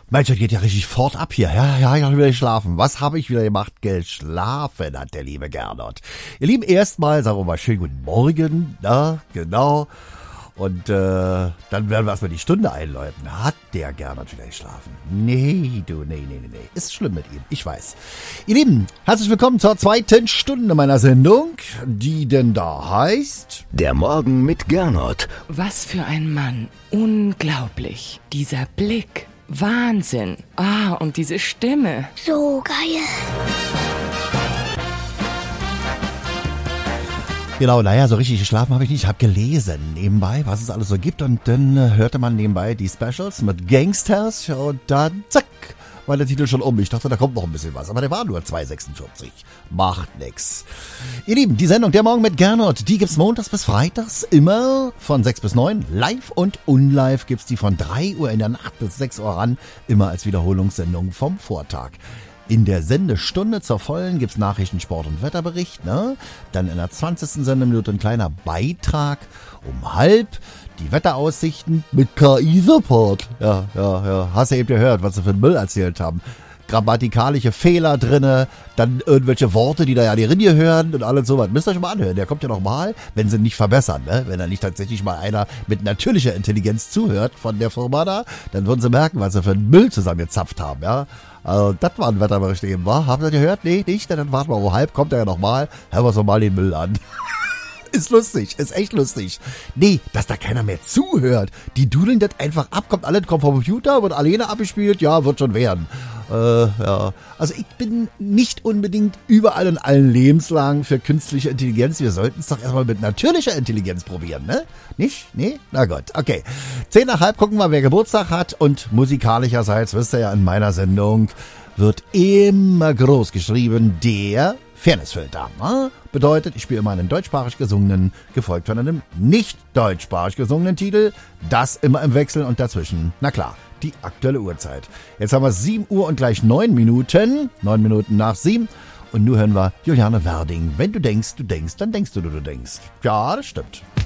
Mensch, das geht ja richtig fort ab hier. Ja, ich habe wieder geschlafen. Was habe ich wieder gemacht? Geschlafen hat der liebe Gernot. Ihr Lieben, erstmal sagen wir mal schönen guten Morgen. Na, genau. Und dann werden wir erstmal die Stunde einläuten. Hat der Gernot wieder geschlafen? Nee. Ist schlimm mit ihm, ich weiß. Ihr Lieben, herzlich willkommen zur zweiten Stunde meiner Sendung, die denn da heißt... Der Morgen mit Gernot. Was für ein Mann. Unglaublich. Dieser Blick. Wahnsinn. Und diese Stimme. So geil. Genau, naja, so richtig geschlafen habe ich nicht. Ich habe gelesen nebenbei, was es alles so gibt. Und dann hörte man nebenbei die Specials mit Gangsters. Und dann, zack, war der Titel schon um. Ich dachte, da kommt noch ein bisschen was. Aber der war nur 2,46. Macht nix. Ihr Lieben, die Sendung Der Morgen mit Gernot, die gibt's montags bis freitags immer von 6 bis 9. Live und unlive gibt's die von 3 Uhr in der Nacht bis 6 Uhr ran. Immer als Wiederholungssendung vom Vortag. In der Sendestunde zur vollen gibt's Nachrichten, Sport und Wetterbericht, ne? Dann in der 20. Sendeminute ein kleiner Beitrag um 12:30 die Wetteraussichten mit KI-Support. Ja. Hast du eben gehört, was sie für einen Müll erzählt haben. Grammatikalische Fehler drinne, dann irgendwelche Worte, die da ja nicht hören und alles sowas. Müsst ihr euch mal anhören. Der kommt ja noch mal, wenn sie nicht verbessern, ne? Wenn da nicht tatsächlich mal einer mit natürlicher Intelligenz zuhört von der Firma da, dann würden sie merken, was sie für einen Müll zusammengezapft haben, ja. Also, das war ein Wetterbericht eben, war? Habt ihr gehört? Nee, nicht? Dann warten wir um 12:30, kommt er ja nochmal. Hören wir uns nochmal den Müll an. Ist lustig, ist echt lustig. Nee, dass da keiner mehr zuhört. Die dudeln das einfach ab, kommt vom Computer, wird alleine abgespielt, ja, wird schon werden. Ja. Also ich bin nicht unbedingt überall in allen Lebenslagen für künstliche Intelligenz. Wir sollten es doch erstmal mit natürlicher Intelligenz probieren, ne? Nicht? Nee? Na gut, okay. 10:30 gucken wir, wer Geburtstag hat. Und musikalischerseits, wisst ihr ja, in meiner Sendung wird immer groß geschrieben, der Fairnessfilter. Bedeutet, ich spiele immer einen deutschsprachig gesungenen, gefolgt von einem nicht deutschsprachig gesungenen Titel. Das immer im Wechsel und dazwischen, na klar, die aktuelle Uhrzeit. Jetzt haben wir 7 Uhr und gleich 9 Minuten. 9 Minuten nach 7. Und nun hören wir Juliane Werding. Wenn du denkst, dann denkst du denkst. Ja, das stimmt.